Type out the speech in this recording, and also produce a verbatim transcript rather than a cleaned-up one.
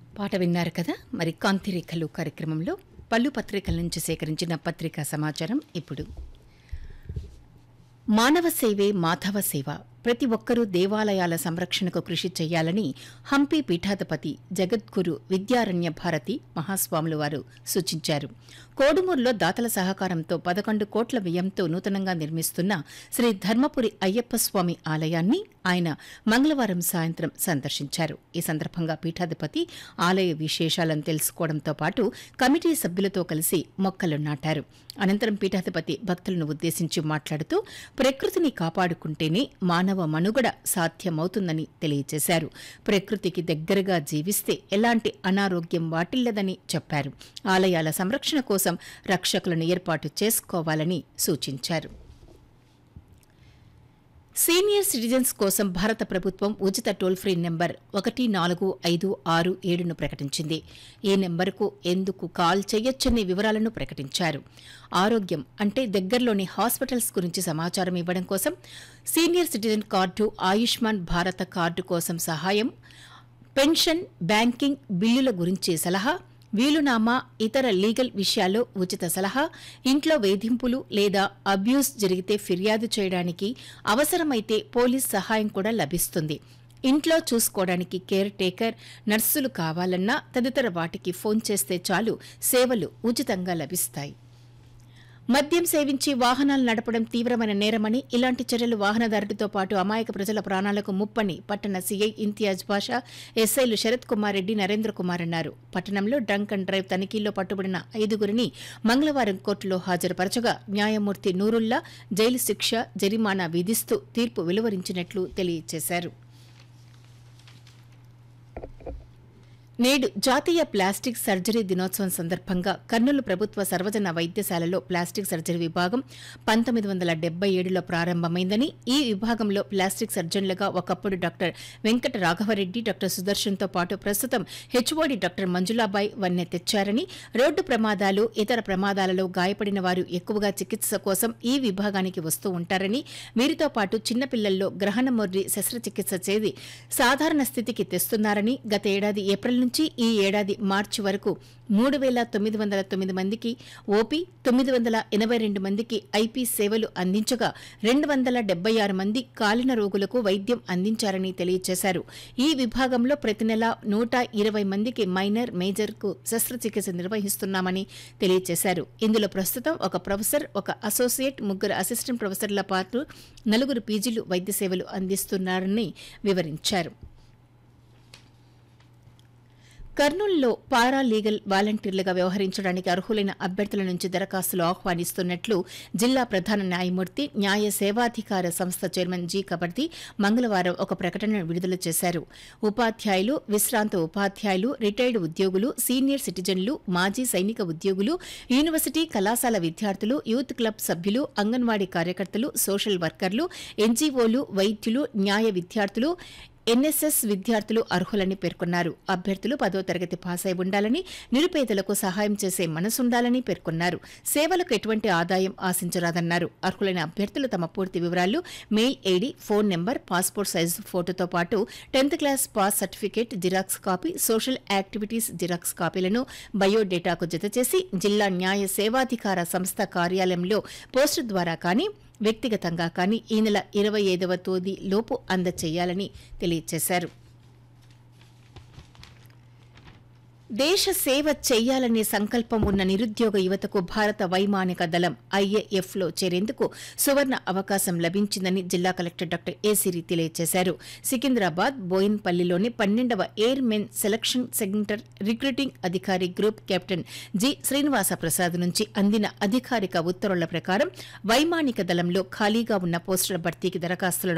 పాట విన్నారు కదా. మరి కాంతిరేఖలు కార్యక్రమంలో పలు పత్రికల నుంచి సేకరించిన పత్రికా సమాచారం ఇప్పుడు. మానవ సేవే మాధవ సేవ, ప్రతి ఒక్కరూ దేవాలయాల సంరక్షణకు కృషి చేయాలని హంపి పీఠాధిపతి జగద్గురు విద్యారణ్య భారతి మహాస్వాములు వారు సూచించారు. కోడుమూరులో దాతల సహకారంతో పదకొండు కోట్ల వ్యయంతో నూతనంగా నిర్మిస్తున్న శ్రీ ధర్మపురి అయ్యప్ప స్వామి ఆలయాన్ని ఆయన మంగళవారం సాయంత్రం సందర్శించారు. ఈ సందర్భంగా పీఠాధిపతి ఆలయ విశేషాలను తెలుసుకోవడంతో పాటు కమిటీ సభ్యులతో కలిసి మొక్కలు నాటారు. అనంతరం పీఠాధిపతి భక్తులను ఉద్దేశించి మాట్లాడుతూ ప్రకృతిని కాపాడుకుంటేనే మానవ మనుగడ సాధ్యమవుతుందని తెలియజేశారు. ప్రకృతికి దగ్గరగా జీవిస్తే ఎలాంటి అనారోగ్యం వాటిల్లదని చెప్పారు. ఆలయాల సంరక్షణ కోసం రక్షకులను ఏర్పాటు చేసుకోవాలని సూచించారు. సీనియర్ సిటిజన్స్ కోసం భారత ప్రభుత్వం ఉచిత టోల్ ఫ్రీ నెంబర్ ఒకటి నాలుగు ఐదు ఆరు ఏడును ప్రకటించింది. ఈ నెంబరుకు ఎందుకు కాల్ చేయొచ్చనే వివరాలను ప్రకటించారు. ఆరోగ్యం అంటే దగ్గరలోని హాస్పిటల్స్ గురించి సమాచారం ఇవ్వడం కోసం, senior citizen card, Ayushman Bharat card కోసం సహాయం, పెన్షన్, బ్యాంకింగ్ బిల్లుల గురించి సలహా, వీలునామా, ఇతర లీగల్ విషయాల్లో ఉచిత సలహా, ఇంట్లో వేధింపులు లేదా అబ్యూస్ జరిగితే ఫిర్యాదు చేయడానికి, అవసరమైతే పోలీస్ సహాయం కూడా లభిస్తుంది. ఇంట్లో చూసుకోవడానికి కేర్ టేకర్, నర్సులు కావాలన్నా తదితర వాటికి ఫోన్ చేస్తే చాలు సేవలు ఉచితంగా లభిస్తాయి. మద్యం సేవించి వాహనాలు నడపడం తీవ్రమైన నేరమని, ఇలాంటి చర్యలు వాహనదారుడితో పాటు అమాయక ప్రజల ప్రాణాలకు ముప్పని పట్టణ సీఐ ఇంతియాజ్ బాషా, ఎస్ఐలు శరత్ కుమార్ రెడ్డి, నరేంద్ర కుమార్ అన్నారు. పట్టణంలో డ్రంక్ అండ్ డ్రైవ్ తనిఖీల్లో పట్టుబడిన ఐదుగురిని మంగళవారం కోర్టులో హాజరుపరచగా న్యాయమూర్తి నూరుల్లా జైలు శిక్ష, జరిమానా విధిస్తూ తీర్పు వెలువరించినట్లు తెలియజేశారు. నేడు జాతీయ ప్లాస్టిక్ సర్జరీ దినోత్సవం సందర్భంగా కర్నూలు ప్రభుత్వ సర్వజన వైద్యశాలలో ప్లాస్టిక్ సర్జరీ విభాగం పంతొమ్మిది వందల డెబ్బై ఏడులో ప్రారంభమైందని, ఈ విభాగంలో ప్లాస్టిక్ సర్జన్లుగా ఒకప్పుడు డాక్టర్ వెంకట రాఘవరెడ్డి, డాక్టర్ సుదర్శన్తో పాటు ప్రస్తుతం హెచ్ఓడి డాక్టర్ మంజులాబాయ్ వన్నె తెచ్చారని, రోడ్డు ప్రమాదాలు, ఇతర ప్రమాదాలలో గాయపడిన వారు ఎక్కువగా చికిత్స కోసం ఈ విభాగానికి వస్తూ ఉంటారని, వీరితో పాటు చిన్నపిల్లల్లో గ్రహణమొర్రి శస్త్రచికిత్స చేసి సాధారణ స్థితికి తెస్తున్నారని, గత ఏడాది ఏప్రిల్ నుంచి ఈ ఏడాది మార్చి వరకు మూడు వేల తొమ్మిది వందల తొమ్మిది మందికి ఓపీ, తొమ్మిది వందల ఎనభై రెండు మందికి ఐపీ సేవలు అందించగా రెండు వందల డెబ్బై ఆరు మంది కాలిన రోగులకు వైద్యం అందించారని తెలియజేశారు. ఈ విభాగంలో ప్రతి నెల నూట ఇరవై మందికి మైనర్, మేజర్కు శస్త్రచికిత్స నిర్వహిస్తున్నామని తెలియజేశారు. ఇందులో ప్రస్తుతం ఒక ప్రొఫెసర్, ఒక అసోసియేట్, ముగ్గురు అసిస్టెంట్ ప్రొఫెసర్ల పాటు నలుగురు పీజీలు వైద్య సేవలు అందిస్తున్నారని వివరించారు. కర్నూలులో పారా లీగల్ వాలంటీర్లుగా వ్యవహరించడానికి అర్హులైన అభ్యర్థుల నుంచి దరఖాస్తులు ఆహ్వానిస్తున్నట్లు జిల్లా ప్రధాన న్యాయమూర్తి, న్యాయ సేవాధికార సంస్థ చైర్మన్ జి కబర్ది మంగళవారం ఒక ప్రకటన విడుదల చేశారు. ఉపాధ్యాయులు, విశ్రాంత ఉపాధ్యాయులు, రిటైర్డ్ ఉద్యోగులు, సీనియర్ సిటిజన్లు, మాజీ సైనిక ఉద్యోగులు, యూనివర్సిటీ కళాశాల విద్యార్థులు, యూత్ క్లబ్ సభ్యులు, అంగన్వాడీ కార్యకర్తలు, సోషల్ వర్కర్లు, ఎన్జీఓలు, వైద్యులు, న్యాయ విద్యార్థులు, ఎన్ఎస్ఎస్ విద్యార్థులు అర్హులని పేర్కొన్నారు. అభ్యర్థులు పదో తరగతి పాస్ అయి ఉండాలని, నిరుపేదలకు సహాయం చేసే మనసుండాలని పేర్కొన్నారు. సేవలకు ఎటువంటి ఆదాయం ఆశించరాదన్నారు. అర్హులైన అభ్యర్థులు తమ పూర్తి వివరాలు, mail ID, phone number, passport size ఫోటోతో పాటు tenth class pass certificate xerox copy, social activities xerox కాపీలను బయోడేటాకు జతచేసి జిల్లా న్యాయ సేవాధికార సంస్థ కార్యాలయంలో పోస్టు ద్వారా కానీ, వ్యక్తిగతంగా కానీ ఈ నెల ఇరవై ఐదవ తేదీ లోపు అందజేయాలని తెలియజేశారు. దేశ సేవ చేయాలనే సంకల్పం ఉన్న నిరుద్యోగ యువతకు భారత వైమానిక దళం ఐఏఎఫ్లో చేరేందుకు సువర్ణ అవకాశం లభించిందని జిల్లా కలెక్టర్ డాక్టర్ ఏ సిరి తెలియజేశారు. సికింద్రాబాద్ బోయిన్పల్లిలోని పన్నెండవ air men selection centre recruiting అధికారి group captain G Srinivasa Prasad నుంచి అందిన అధికారిక ఉత్తర్వుల ప్రకారం వైమానిక దళంలో ఖాళీగా ఉన్న పోస్టుల భర్తీకి దరఖాస్తులను